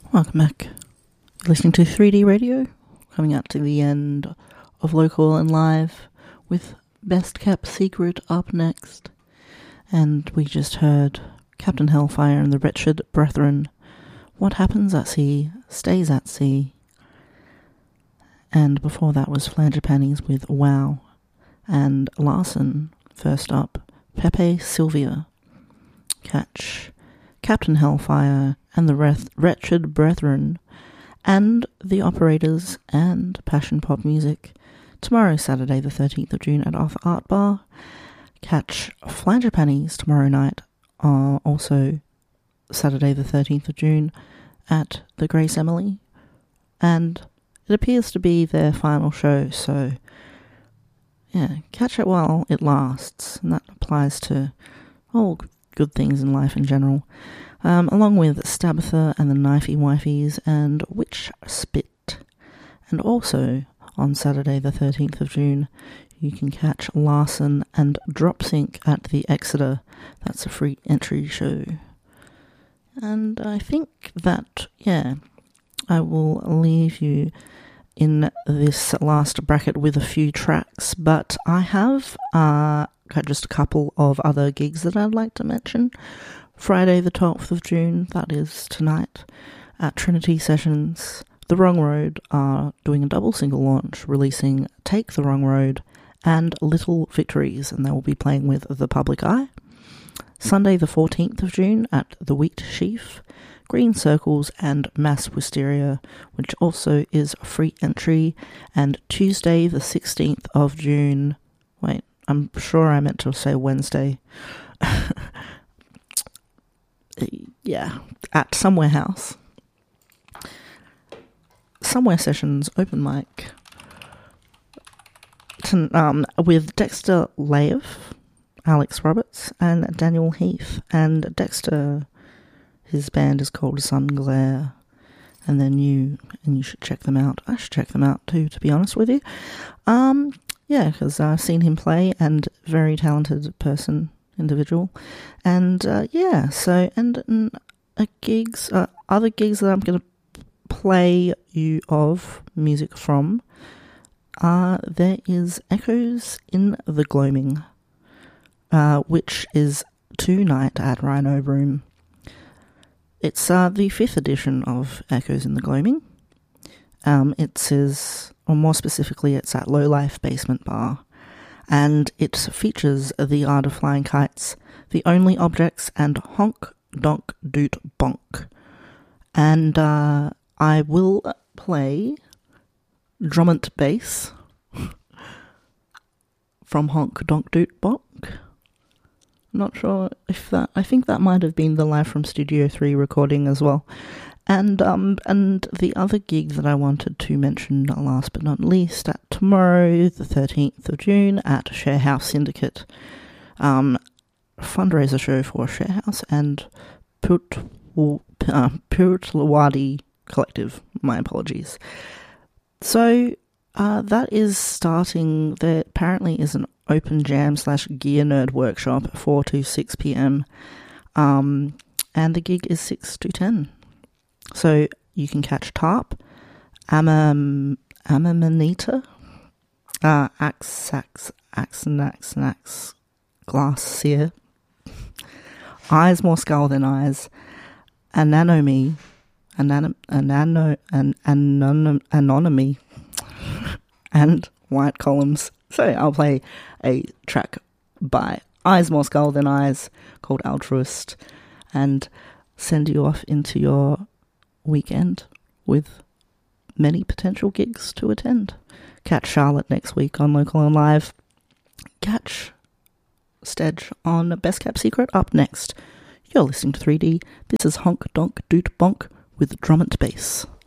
Welcome back. You're listening to 3D Radio, coming up to the end of Local and Live with Best Kept Secret up next. And we just heard Captain Hellfire and the Wretched Brethren. What happens at sea stays at sea. And before that was Flangerpannies with Wow. And Larson, first up, Pepe Sylvia. Catch Captain Hellfire and the Wretched Brethren and the Operators and Passion Pop Music tomorrow, Saturday the 13th of June at Arthur Art Bar. Catch Flangerpannies tomorrow night, also Saturday the 13th of June at the Grace Emily, and it appears to be their final show, so yeah, catch it while it lasts, and that applies to all good things in life in general, along with Stabitha and the Knifey Wifies and Witch Spit. And also on Saturday the 13th of June you can catch Larson and Dropsync at the Exeter. That's a free entry show. And I think that, yeah, I will leave you in this last bracket with a few tracks, but I have got just a couple of other gigs that I'd like to mention. Friday the 12th of June, that is tonight, at Trinity Sessions, The Wrong Road are doing a double single launch, releasing Take the Wrong Road and Little Victories, and they will be playing with The Public Eye. Sunday the 14th of June at The Wheat Sheaf, Green Circles and Mass Wisteria, which also is free entry. And Tuesday the 16th of June, wait, I'm sure I meant to say Wednesday, yeah, at Somewhere House. Somewhere Sessions open mic with Dexter Laev, Alex Roberts and Daniel Heath. And Dexter, his band is called Sunglare, and they're new, and you should check them out. I should check them out too, to be honest with you. Yeah, because I've seen him play, and very talented individual. And yeah, so, and gigs, other gigs that I'm going to play you of music from, there is Echoes in the Gloaming, which is tonight at Rhino Room. It's the 5th edition of Echoes in the Gloaming. It says, or more specifically, it's at Low Life Basement Bar, and it features The Art of Flying Kites, The Only Objects, and Honk Donk Doot Bonk. And I will play Drummond Bass from Honk Donk Doot Bonk. I'm not sure if that, I think that might have been the Live from Studio 3 recording as well. And the other gig that I wanted to mention, last but not least, at tomorrow, the 13th of June, at Sharehouse Syndicate, fundraiser show for Sharehouse and Purtwadi Collective. My apologies. So that is starting. There apparently is an open jam / gear nerd workshop 4 to 6 p.m. And the gig is 6 to 10. So you can catch Tarp, Amamanita, Axnax, Glacier, Eyes More Skull Than Eyes, Ananomy, Anonymy, and White Columns. So I'll play a track by Eyes More Skull Than Eyes called Altruist, and send you off into your weekend with many potential gigs to attend. Catch Charlotte next week on Local and Live. Catch Stedge on Best Kept Secret up next. You're listening to 3D. This is Honk Donk Doot Bonk with Drummond Bass.